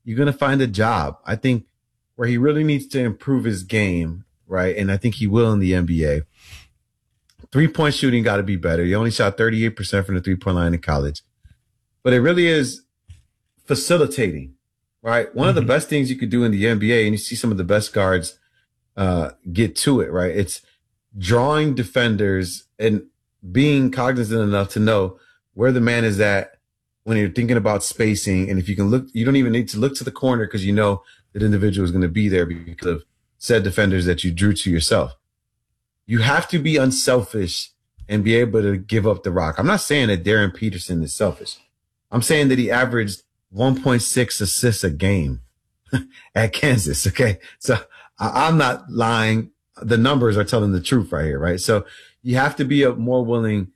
you're going to find a job. I think where he really needs to improve his game, right? And I think he will in the NBA. 3-point shooting got to be better. He only shot 38% from the 3-point line in college. But it really is facilitating, right? One of the best things you could do in the NBA, and you see some of the best guards get to it, right? It's drawing defenders and being cognizant enough to know where the man is at when you're thinking about spacing. And if you can look, you don't even need to look to the corner because you know that individual is going to be there because of said defenders that you drew to yourself. You have to be unselfish and be able to give up the rock. I'm not saying that Darren Peterson is selfish. I'm saying that he averaged 1.6 assists a game at Kansas. Okay. So I'm not lying. The numbers are telling the truth right here. Right. So you have to be a more willing,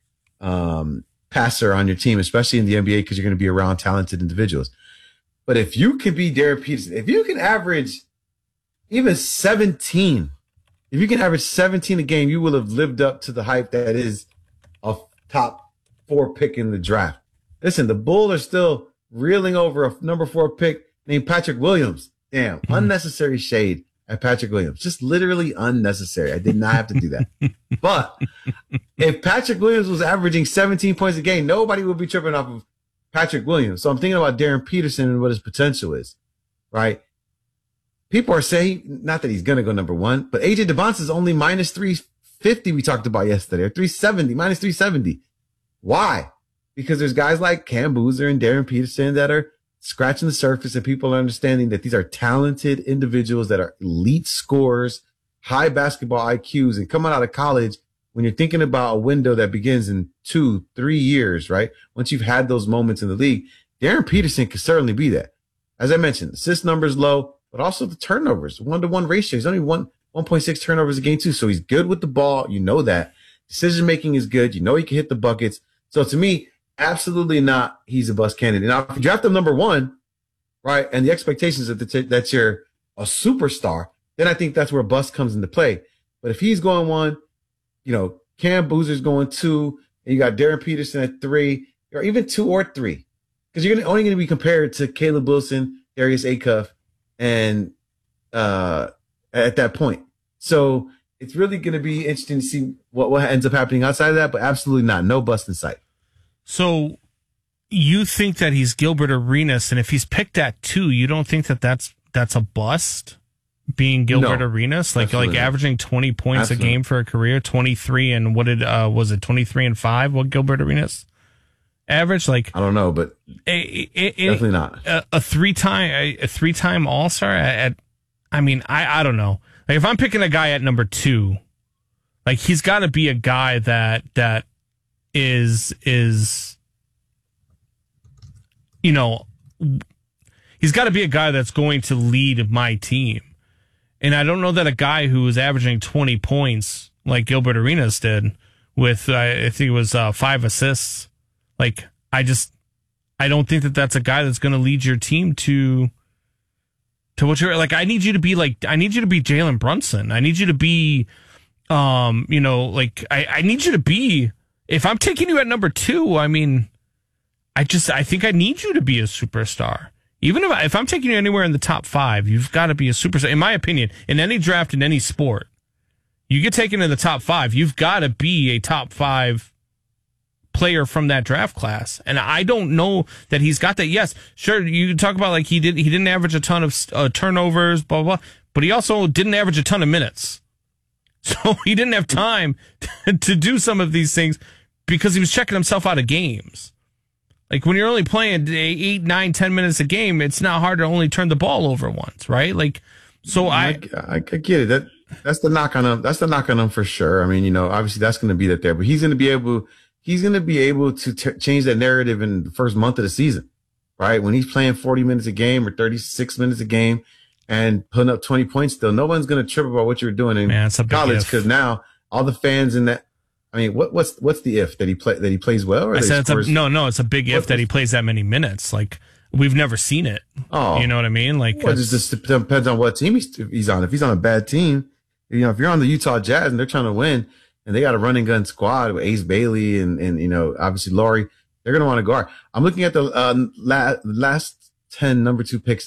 passer on your team, especially in the NBA, because you're going to be around talented individuals. But if you can be Darren Peterson, if you can average even 17, if you can average 17 a game, you will have lived up to the hype that is a top 4 pick in the draft. Listen, the Bulls are still reeling over a number 4 pick named Patrick Williams. Damn, unnecessary shade at Patrick Williams. Just literally unnecessary. I did not have to do that. But if Patrick Williams was averaging 17 points a game, nobody would be tripping off of Patrick Williams. So I'm thinking about Darren Peterson and what his potential is, right? People are saying, not that he's going to go number 1, but AJ DeBonce is only minus 350 we talked about yesterday, or 370, minus 370. Why? Because there's guys like Cam Boozer and Darren Peterson that are scratching the surface, and people are understanding that these are talented individuals that are elite scorers, high basketball IQs, and coming out of college, when you're thinking about a window that begins in 2-3 years, right? Once you've had those moments in the league, Darren Peterson could certainly be that. As I mentioned, assist numbers low, but also the turnovers, 1-to-1 ratio. He's only 1.6 turnovers a game too. So he's good with the ball. You know that. Decision making is good. You know he can hit the buckets. So to me, absolutely not. He's a bust candidate. Now, if you draft him number 1, right, and the expectations that you're a superstar, then I think that's where bust comes into play. But if he's going 1, you know, Cam Boozer's going 2, and you got Darren Peterson at 3, or even 2 or 3, because you're only going to be compared to Caleb Wilson, Darius Acuff, and at that point. So it's really going to be interesting to see what ends up happening outside of that, but absolutely not. No bust in sight. So you think that he's Gilbert Arenas, and if he's picked at 2, you don't think that that's a bust? Being Gilbert Arenas, like averaging 20 points a game for a career, 23 and what did was it 23 and 5? What Gilbert Arenas average? Like I don't know, but definitely not a three-time All-Star. I don't know. Like if I'm picking a guy at number 2, like he's got to be a guy that is you know, he's got to be a guy that's going to lead my team. And I don't know that a guy who was averaging 20 points like Gilbert Arenas did with, I think it was 5 assists. Like, I don't think that that's a guy that's going to lead your team to what you're like. I need you to be Jalen Brunson. I need you to be, I need you to be, if I'm taking you at number 2, I think I need you to be a superstar. Even if I'm taking you anywhere in the top 5, you've got to be a superstar. In my opinion, in any draft, in any sport, you get taken in the top 5, you've got to be a top 5 player from that draft class. And I don't know that he's got that. Yes, sure, you talk about like he didn't average a ton of turnovers, blah, blah, blah, but he also didn't average a ton of minutes. So he didn't have time to do some of these things because he was checking himself out of games. Like when you're only playing 8, 9, 10 minutes a game, it's not hard to only turn the ball over once, right? Like, so I get it. That's the knock on him. That's the knock on him for sure. I mean, you know, obviously that's going to be that there, but he's going to be able to change that narrative in the first month of the season, right? When he's playing 40 minutes a game or 36 minutes a game and putting up 20 points still, no one's going to trip about what you're doing in college because now all the fans in that. I mean, what's the if that he plays well? Or I said it's a big if that he plays that many minutes. Like we've never seen it. Oh, you know what I mean? Like it just depends on what team he's on. If he's on a bad team, you know, if you're on the Utah Jazz and they're trying to win and they got a running gun squad with Ace Bailey and you know obviously Laurie, they're gonna want to guard. I'm looking at the last 10 number 2 picks